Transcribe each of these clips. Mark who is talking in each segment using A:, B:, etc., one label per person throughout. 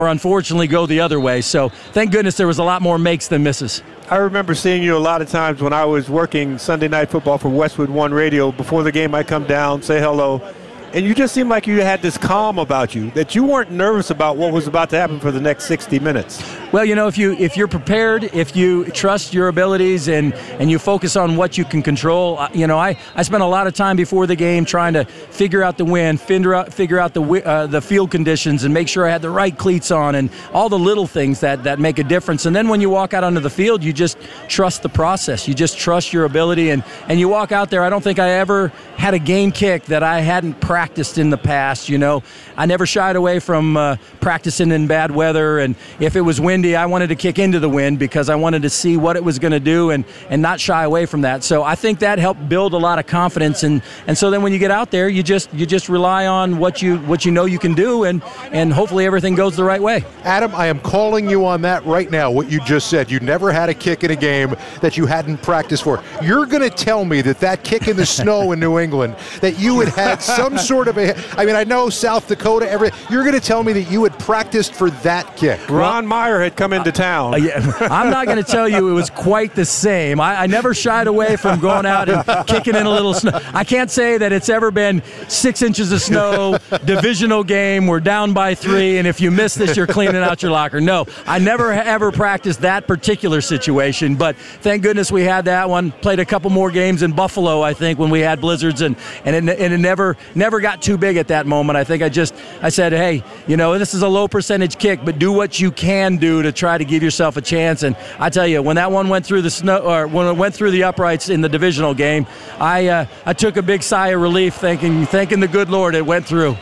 A: unfortunately go the other way. So thank goodness there was a lot more makes than misses.
B: I remember seeing you a lot of times when I was working Sunday Night Football for Westwood One Radio. Before the game, I'd come down, say hello, and you just seemed like you had this calm about you, that you weren't nervous about what was about to happen for the next 60 minutes.
A: Well, if you're prepared, if you trust your abilities and you focus on what you can control, I spent a lot of time before the game trying to figure out the wind, figure out the field conditions, and make sure I had the right cleats on, and all the little things that make a difference. And then when you walk out onto the field, you just trust the process. You just trust your ability, and you walk out there. I don't think I ever had a game kick that I hadn't practiced in the past. I never shied away from practicing in bad weather, and if it was windy, I wanted to kick into the wind because I wanted to see what it was going to do and not shy away from that. So I think that helped build a lot of confidence, and so then when you get out there, you just rely on what you know you can do, and hopefully everything goes the right way.
C: Adam, I am calling you on that right now, what you just said. You never had a kick in a game that you hadn't practiced for. You're going to tell me that kick in the snow in New England, that you had some sort of I know South Dakota, you're going to tell me that you had practiced for that kick.
B: Ron Meyer had come into town.
A: I'm not going to tell you it was quite the same. I never shied away from going out and kicking in a little snow. I can't say that it's ever been 6 inches of snow, divisional game, we're down by 3, and if you miss this, you're cleaning out your locker. No, I never ever practiced that particular situation, but thank goodness we had that one. Played a couple more games in Buffalo, I think, when we had blizzards, and it never got too big at that moment. I think I said, hey, this is a low percentage kick, but do what you can do to try to give yourself a chance. And I tell you, when that one went through the snow, or when it went through the uprights in the divisional game, I took a big sigh of relief, thanking the good Lord it went through.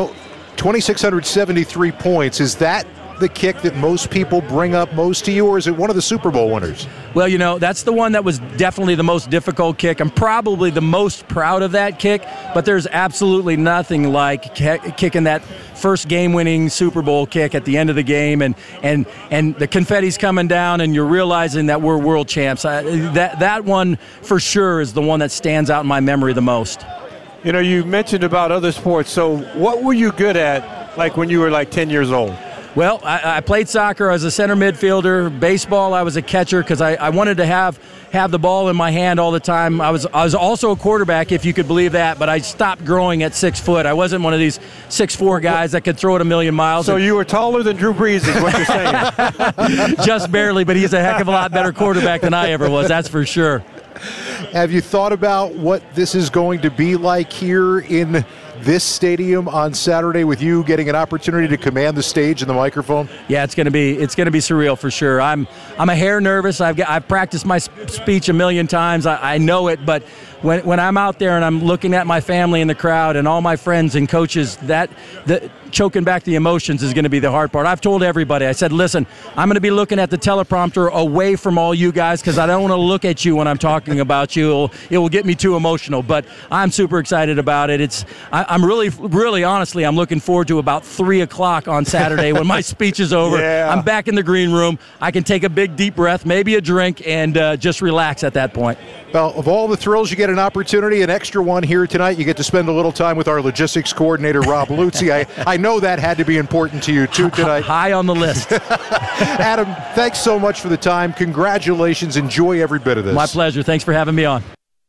C: 2,673 points. Is that the kick that most people bring up most to you, or is it one of the Super Bowl winners?
A: Well, that's the one that was definitely the most difficult kick. I'm probably the most proud of that kick, but there's absolutely nothing like kicking that first game-winning Super Bowl kick at the end of the game, and the confetti's coming down, and you're realizing that we're world champs. That one for sure is the one that stands out in my memory the most.
B: You mentioned about other sports. So what were you good at, like when you were 10 years old?
A: Well, I played soccer. I was a center midfielder. Baseball, I was a catcher because I wanted to have the ball in my hand all the time. I was also a quarterback, if you could believe that, but I stopped growing at 6 foot. I wasn't one of these 6'4" guys that could throw it a million miles.
B: So you were taller than Drew Brees is what you're saying.
A: Just barely, but he's a heck of a lot better quarterback than I ever was, that's for sure.
C: Have you thought about what this is going to be like here in this stadium on Saturday, with you getting an opportunity to command the stage and the microphone?
A: Yeah, it's going to be surreal for sure. I'm a hair nervous. I've practiced my speech a million times. I know it, but when I'm out there and I'm looking at my family in the crowd and all my friends and coaches, choking back the emotions is going to be the hard part. I've told everybody, I said, listen, I'm going to be looking at the teleprompter away from all you guys because I don't want to look at you when I'm talking about you. It will get me too emotional, but I'm super excited about it. I'm really, honestly, I'm looking forward to about 3 o'clock on Saturday when my speech is over.
B: Yeah.
A: I'm back in the green room. I can take a big, deep breath, maybe a drink, and just relax at that point.
C: Well, of all the thrills, you get an opportunity, an extra one here tonight. You get to spend a little time with our logistics coordinator, Rob Luzzi. I know that had to be important to you, too, tonight.
A: High on the list.
C: Adam, thanks so much for the time. Congratulations. Enjoy every bit of this.
A: My pleasure. Thanks for having me on.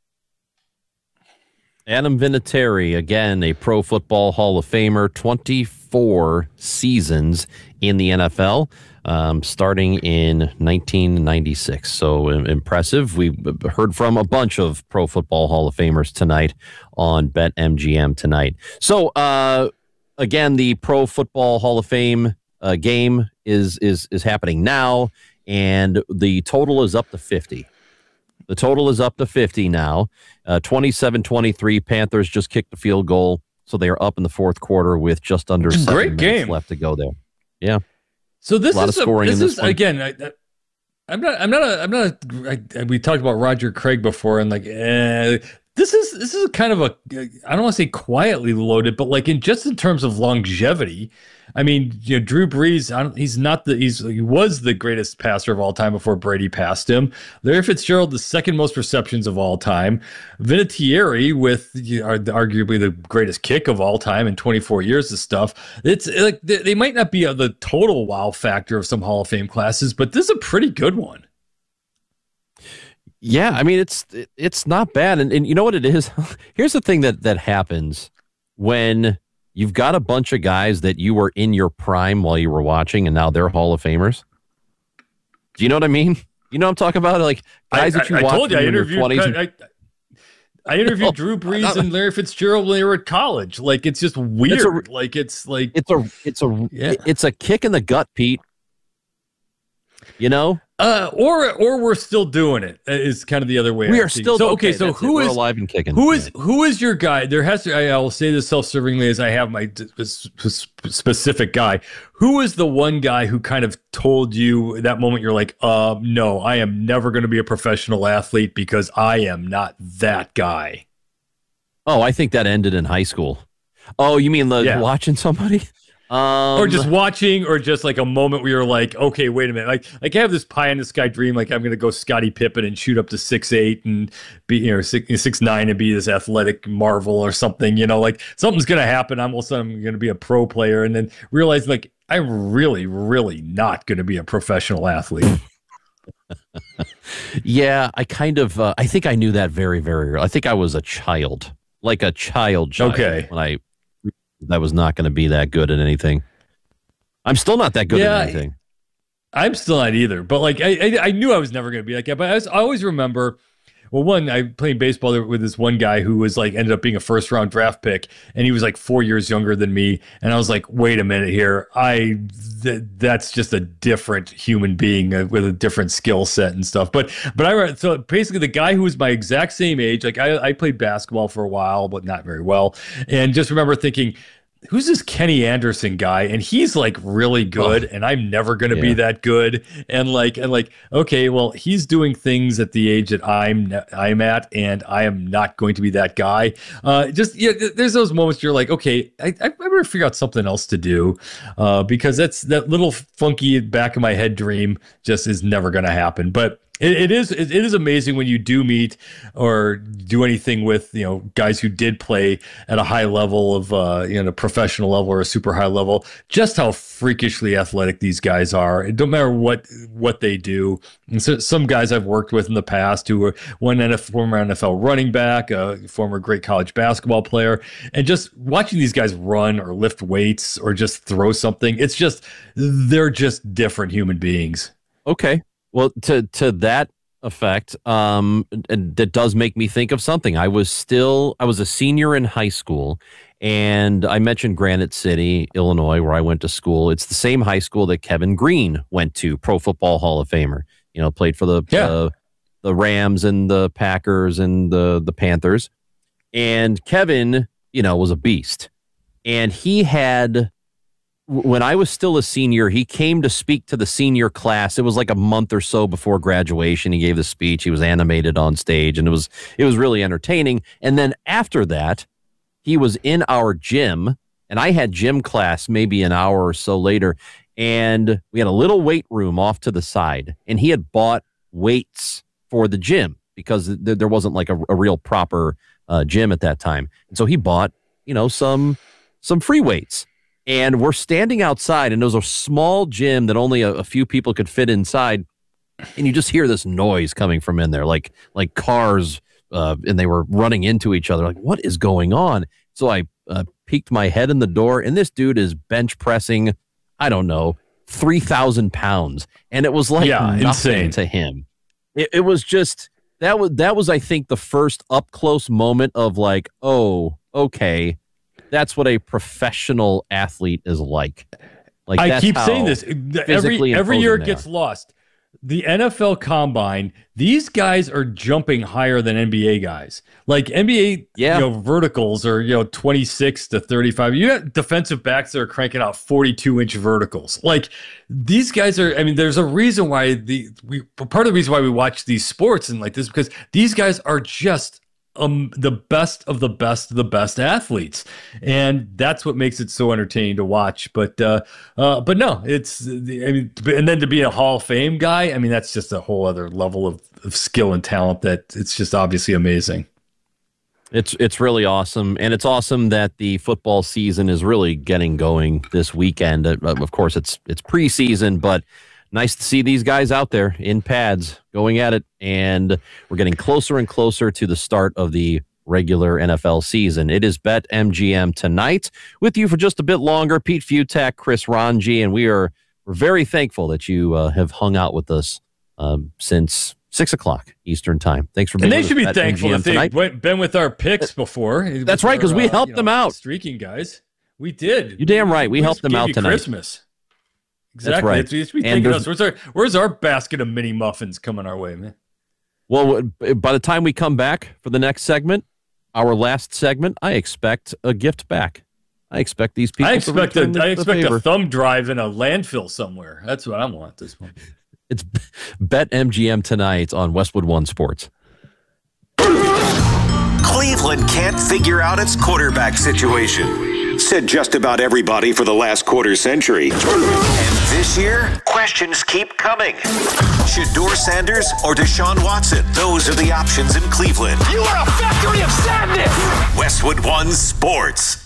D: Adam Vinatieri, again, a Pro Football Hall of Famer, 24 seasons in the NFL. Starting in 1996. So impressive. We heard from a bunch of Pro Football Hall of Famers tonight on BetMGM tonight. So, again, the Pro Football Hall of Fame game is happening now, and the total is up to 50. The total is up to 50 now. 27-23, Panthers just kicked the field goal, so they are up in the fourth quarter with just under 7 minutes left to go there. Yeah.
E: So this is
D: one.
E: Again. We talked about Roger Craig before, and this is kind of a, I don't want to say quietly loaded, but like in terms of longevity. I mean, Drew Brees, he was the greatest passer of all time before Brady passed him. Larry Fitzgerald, the second most receptions of all time. Vinatieri with arguably the greatest kick of all time in 24 years of stuff. It's like they might not be the total wow factor of some Hall of Fame classes, but this is a pretty good one.
D: Yeah, I mean, it's not bad. And you know what it is? Here's the thing that happens when you've got a bunch of guys that you were in your prime while you were watching, and now they're Hall of Famers. Do you know what I mean? You know what I'm talking about? Like guys that you watched in your 20s.
E: I interviewed Drew Brees and Larry Fitzgerald when they were at college. Like, it's just weird.
D: It's a kick in the gut, Pete. You know?
E: Or we're still doing it is kind of the other way.
D: We are still
E: okay. So who is
D: alive and kicking?
E: Who is your guy? There has to. I will say this self-servingly as I have my specific guy. Who is the one guy who kind of told you at that moment you're like, no, I am never going to be a professional athlete because I am not that guy.
D: Oh, I think that ended in high school. Oh, you mean watching somebody?
E: Or just watching, or just like a moment where you're like, okay, wait a minute. Like I have this pie in the sky dream, like I'm going to go Scottie Pippen and shoot up to 6'8" and be, 6'9" and be this athletic marvel or something, like something's going to happen. I'm all of a sudden going to be a pro player, and then realize like I'm really, really not going to be a professional athlete.
D: Yeah, I kind of, I think I knew that very, very early. I think I was a child, like a child.
E: Okay.
D: When I was not going to be that good at anything. I'm still not that good at anything.
E: I'm still not either. But like I knew I was never going to be like that. But I always remember, I played baseball with this one guy who was like ended up being a first round draft pick, and he was like 4 years younger than me. And I was like, wait a minute here, that's just a different human being with a different skill set and stuff. So basically, the guy who was my exact same age, like I played basketball for a while, but not very well, and just remember thinking, who's this Kenny Anderson guy? And he's like really good, and I'm never going to be that good. And like, okay, well, he's doing things at the age that I'm at, and I am not going to be that guy. There's those moments you're like, okay, I better figure out something else to do, because that little funky back of my head dream just is never going to happen. But it is amazing when you do meet or do anything with guys who did play at a high level of a professional level or a super high level, just how freakishly athletic these guys are. It don't matter what they do. And so some guys I've worked with in the past who were former NFL running back, a former great college basketball player, and just watching these guys run or lift weights or just throw something, they're just different human beings.
D: Okay. Well, to that effect, and that does make me think of something. I was a senior in high school, and I mentioned Granite City, Illinois, where I went to school. It's the same high school that Kevin Greene went to, Pro Football Hall of Famer. Played for the Rams and the Packers and the Panthers. And Kevin, was a beast. And he had, when I was still a senior, he came to speak to the senior class. It was like a month or so before graduation. He gave the speech. He was animated on stage, and it was really entertaining. And then after that, he was in our gym, and I had gym class maybe an hour or so later, and we had a little weight room off to the side, and he had bought weights for the gym because there wasn't like a real proper gym at that time. And so he bought, some free weights. And we're standing outside, and it was a small gym that only a few people could fit inside. And you just hear this noise coming from in there, like cars, and they were running into each other. Like, what is going on? So I peeked my head in the door, and this dude is bench pressing, I don't know, 3,000 pounds. And it was like nothing
E: insane
D: to him. It was just, that was, I think, the first up close moment of like, oh, okay. That's what a professional athlete is like.
E: I keep saying this every year. It gets lost. The NFL Combine, these guys are jumping higher than NBA guys. Like NBA, verticals are 26 to 35. You got defensive backs that are cranking out 42-inch verticals. Like these guys are. I mean, there's a reason why part of the reason why we watch these sports and like this, because these guys are just the best of the best of the best athletes, and that's what makes it so entertaining to watch. But no, it's and then to be a Hall of Fame guy, I mean, that's just a whole other level of skill and talent that it's just obviously amazing.
D: It's really awesome, and it's awesome that the football season is really getting going this weekend. Of course, it's preseason, but nice to see these guys out there in pads going at it, and we're getting closer and closer to the start of the regular NFL season. It is BetMGM tonight. With you for just a bit longer, Pete Fiutak, Chris Ranji, and we're very thankful that you have hung out with us since 6 o'clock Eastern time. Thanks for being with us.
E: And they should be thankful if they've been with our picks before.
D: That's right, because we helped them out.
E: Streaking guys. We did.
D: You're damn right. We helped them out tonight.
E: Christmas. Exactly.
D: That's right.
E: It's be thinking us. Where's our basket of mini muffins coming our way, man?
D: Well, by the time we come back for the next segment, our last segment, I expect a gift back. I expect these people
E: I expect
D: to
E: a thumb drive in a landfill somewhere. That's what I want this one.
D: It's BetMGM tonight on Westwood One Sports.
F: Cleveland can't figure out its quarterback situation. Said just about everybody for the last quarter century. And this year, questions keep coming. Shedeur Sanders or Deshaun Watson? Those are the options in Cleveland.
G: You are a factory of sadness!
F: Westwood One Sports.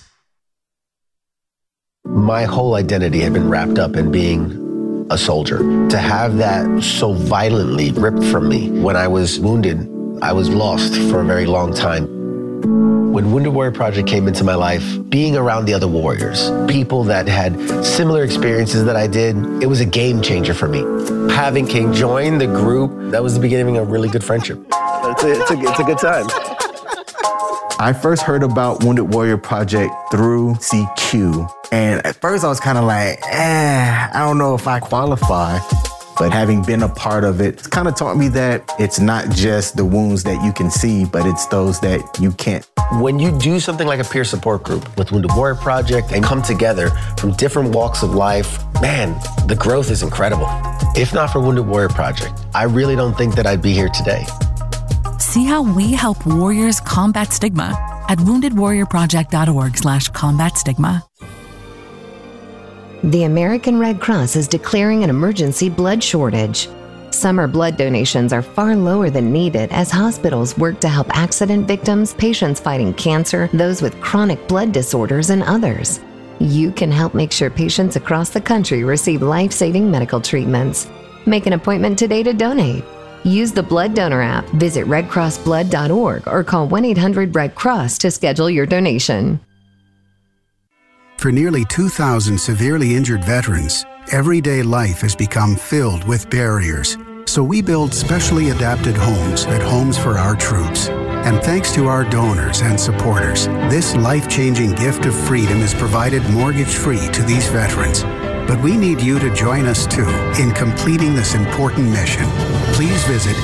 H: My whole identity had been wrapped up in being a soldier. To have that so violently ripped from me when I was wounded, I was lost for a very long time. When Wounded Warrior Project came into my life, being around the other warriors, people that had similar experiences that I did, it was a game changer for me. Having King join the group, that was the beginning of a really good friendship. It's a good time.
I: I first heard about Wounded Warrior Project through CQ. And at first I was kind of like, I don't know if I qualify. But having been a part of it, it's kind of taught me that it's not just the wounds that you can see, but it's those that you can't.
H: When you do something like a peer support group with Wounded Warrior Project and come together from different walks of life, man, the growth is incredible. If not for Wounded Warrior Project, I really don't think that I'd be here today.
J: See how we help warriors combat stigma at woundedwarriorproject.org/combat stigma.
K: The American Red Cross is declaring an emergency blood shortage. Summer blood donations are far lower than needed as hospitals work to help accident victims, patients fighting cancer, those with chronic blood disorders, and others. You can help make sure patients across the country receive life-saving medical treatments. Make an appointment today to donate. Use the Blood Donor app, visit redcrossblood.org, or call 1-800-RED-CROSS to schedule your donation.
L: For nearly 2,000 severely injured veterans, everyday life has become filled with barriers. So we build specially adapted homes at Homes for Our Troops. And thanks to our donors and supporters, this life-changing gift of freedom is provided mortgage-free to these veterans. But we need you to join us too in completing this important mission. Please visit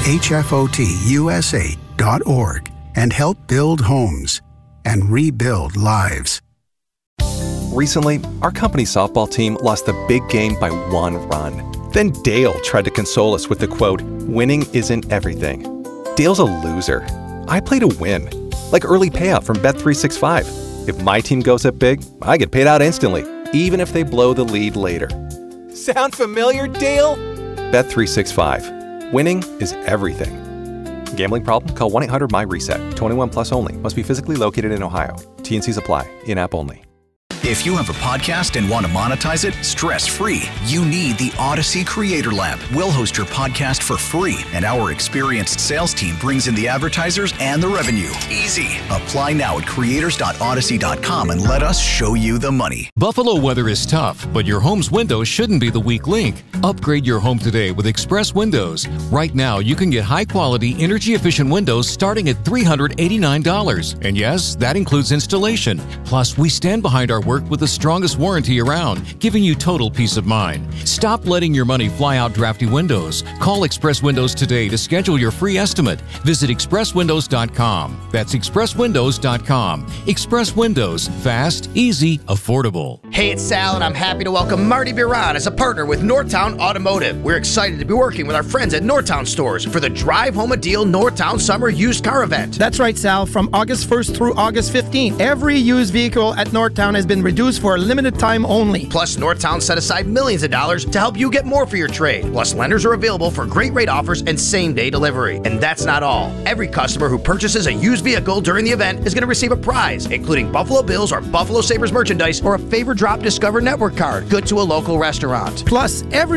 L: hfotusa.org and help build homes and rebuild lives.
M: Recently, our company's softball team lost the big game by 1 run. Then Dale tried to console us with the quote, "Winning isn't everything." Dale's a loser. I play to win, like early payout from Bet365. If my team goes up big, I get paid out instantly, even if they blow the lead later. Sound familiar, Dale? Bet365. Winning is everything. Gambling problem? Call 1-800-MY-RESET. 21 plus only. Must be physically located in Ohio. T&Cs apply. In-app only.
N: If you have a podcast and want to monetize it stress-free, you need the Odyssey Creator Lab. We'll host your podcast for free, and our experienced sales team brings in the advertisers and the revenue. Easy. Apply now at creators.odyssey.com and let us show you the money.
O: Buffalo weather is tough, but your home's windows shouldn't be the weak link. Upgrade your home today with Express Windows. Right now, you can get high-quality, energy-efficient windows starting at $389. And yes, that includes installation. Plus, we stand behind our work Network with the strongest warranty around, giving you total peace of mind. Stop letting your money fly out drafty windows. Call Express Windows today to schedule your free estimate. Visit expresswindows.com. That's expresswindows.com. Express Windows. Fast, easy, affordable.
P: Hey, it's Sal, and I'm happy to welcome Marty Biron as a partner with Northtown Automotive. We're excited to be working with our friends at Northtown Stores for the Drive Home a Deal Northtown Summer Used Car Event.
Q: That's right, Sal. From August 1st through August 15th, every used vehicle at Northtown has been reduced for a limited time only.
P: Plus, Northtown set aside millions of dollars to help you get more for your trade. Plus, lenders are available for great rate offers and same-day delivery. And that's not all. Every customer who purchases a used vehicle during the event is going to receive a prize, including Buffalo Bills or Buffalo Sabres merchandise or a Favor Drop Discover Network card, good to a local restaurant.
Q: Plus, every